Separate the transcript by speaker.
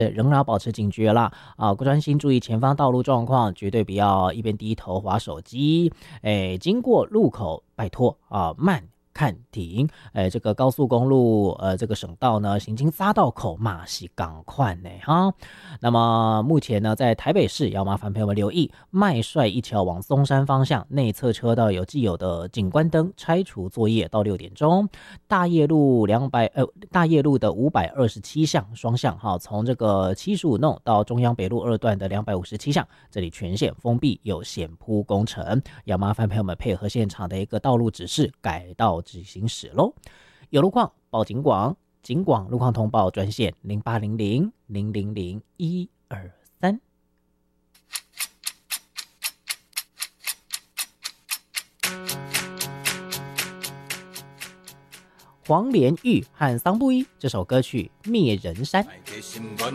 Speaker 1: 仍然要保持警觉啦啊，专心注意前方道路状况，绝对不要一边低头滑手机。经过路口拜托啊慢看停。这个高速公路这个省道呢，行经匝道口嘛是赶快呢哈。那么目前呢，在台北市要麻烦朋友们留意麦帅一桥往松山方向内侧车道有既有的景观灯拆除作业到6点钟。大业路的527巷双向哈，从这个75弄到中央北路2段的257巷，这里全线封闭，有险铺工程，要麻烦朋友们配合现场的一个道路指示改道执行驶咯。有路况报警广，警广路况通报专线0800000123。黄连玉和桑布依这首歌曲《灭人山》。